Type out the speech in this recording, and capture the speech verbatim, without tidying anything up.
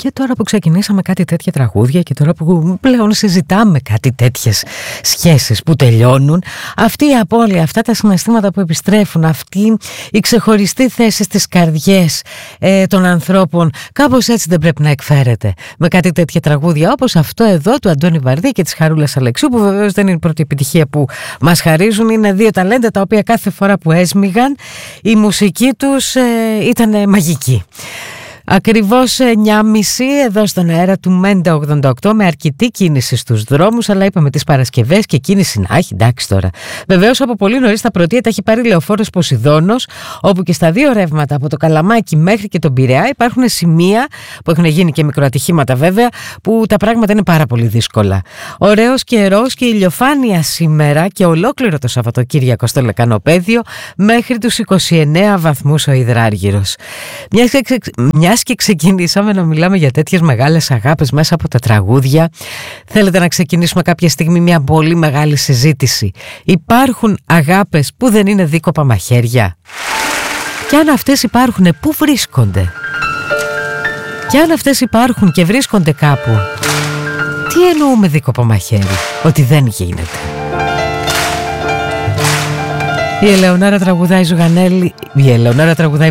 Και τώρα που ξεκινήσαμε κάτι τέτοια τραγούδια και τώρα που πλέον συζητάμε κάτι τέτοιες σχέσεις που τελειώνουν, αυτή η απώλεια, αυτά τα συναισθήματα που επιστρέφουν, αυτή η ξεχωριστή θέση στις καρδιές ε, των ανθρώπων, κάπως έτσι δεν πρέπει να εκφέρεται με κάτι τέτοια τραγούδια όπως αυτό εδώ του Αντώνη Βαρδί και της Χαρούλας Αλεξίου, που βεβαίως δεν είναι η πρώτη επιτυχία που μας χαρίζουν. Είναι δύο ταλέντα τα οποία κάθε φορά που έσμιγαν η μουσική τους ε, ήταν μαγική. Ακριβώς εννιά και μισή εδώ στον αέρα του Μέντα ογδόντα οκτώ, με αρκετή κίνηση στους δρόμους, αλλά είπαμε τις Παρασκευές και κίνηση να έχει, εντάξει τώρα. Βεβαίως από πολύ νωρίς τα πρωτεία τα έχει πάρει λεωφόρος Ποσειδώνος, όπου και στα δύο ρεύματα από το Καλαμάκι μέχρι και τον Πειραιά υπάρχουν σημεία που έχουν γίνει και μικροατυχήματα βέβαια, που τα πράγματα είναι πάρα πολύ δύσκολα. Ωραίος καιρός και ηλιοφάνεια σήμερα και ολόκληρο το Σαββατοκύριακο στο Λεκανοπαίδιο, μέχρι τους είκοσι εννέα βαθμούς ο υδράργυρος. Μιας και Μιας και ξεκινήσαμε να μιλάμε για τέτοιες μεγάλες αγάπες μέσα από τα τραγούδια, θέλετε να ξεκινήσουμε κάποια στιγμή μια πολύ μεγάλη συζήτηση? Υπάρχουν αγάπες που δεν είναι δίκοπα μαχαίρια? Και αν αυτές υπάρχουν, πού βρίσκονται? Και αν αυτές υπάρχουν και βρίσκονται κάπου, τι εννοούμε δίκοπο μαχαίρι? Ότι δεν γίνεται. Η Ελεονόρα τραγουδάει Ζουγανέλη, η Ελεονόρα τραγουδάει